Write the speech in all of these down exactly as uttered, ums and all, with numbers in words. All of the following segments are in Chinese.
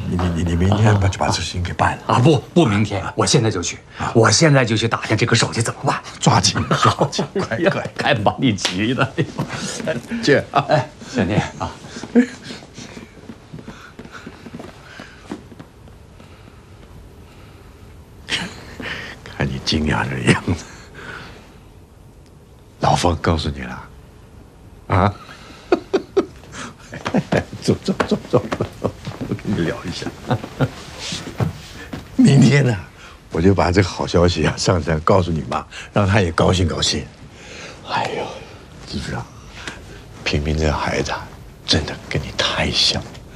你你你你明天把就把这事情给办了啊！不不，明天，我现在就去，我现在就去打听这个手续怎么办。 抓紧抓紧，快快！ 看把你急的， 姐啊， 哎，小聂啊， 看你惊讶的样子，老方告诉你了，啊？走走走走，我跟你聊一下。明天呢、啊，我就把这个好消息啊上山告诉你妈，让她也高兴高兴。哎呦，知不知道？平平这个孩子啊，真的跟你太像，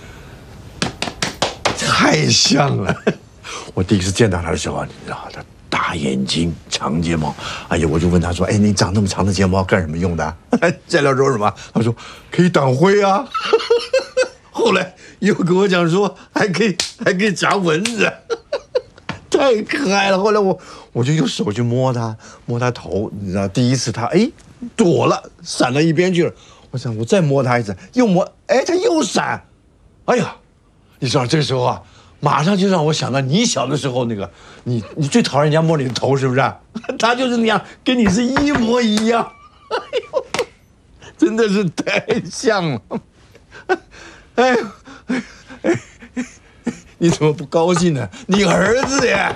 太像了。我第一次见到他的时候，你知道他大眼睛、长睫毛，哎呀，我就问他说：“哎，你长那么长的睫毛干什么用的？”材料说什么？他说可以挡灰啊。后来又跟我讲说，还可以还可以夹蚊子，太可爱了。后来我我就用手去摸它，摸它头，你知道，第一次它哎躲了，闪到一边去了。我想我再摸它一次，又摸，哎，它又闪。哎呀，你知道这个时候啊，马上就让我想到你小的时候那个，你你最讨厌人家摸你的头，是不是？它就是那样，跟你是一模一样。哎呦，真的是太像了。哎呦，哎哎，你怎么不高兴呢？你儿子呀！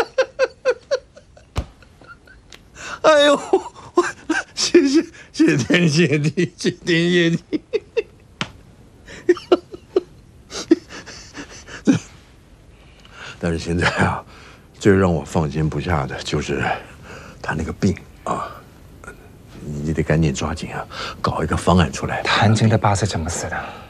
哎呦，谢谢谢天谢地，谢天谢地。但是现在啊，最让我放心不下的就是他那个病啊，你得赶紧抓紧啊，搞一个方案出来。 谭晶的爸是怎么死的？